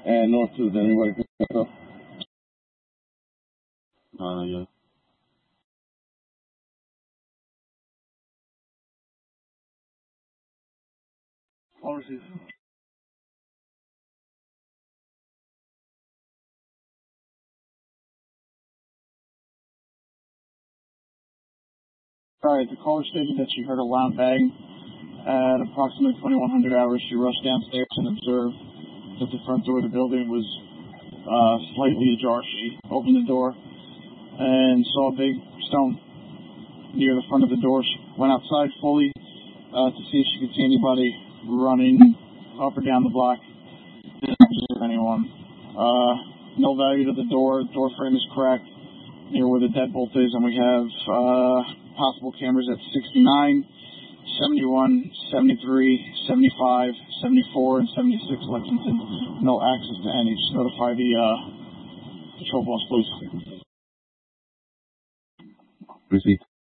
And north to the anybody pick that up? Yeah. All received. Alright, the caller stated that she heard a loud bang. At approximately 2100 hours, she rushed downstairs and observed that the front door of the building was slightly ajar. She opened the door and saw a big stone near the front of the door. She went outside fully to see if she could see anybody running up or down the block. Didn't observe anyone. No value to the door. Door frame is cracked near where the deadbolt is, and we have possible cameras at 69, 71, 73, 75, 74, and 76 Lexington. No access to any. Just notify the patrol boss, please. Received.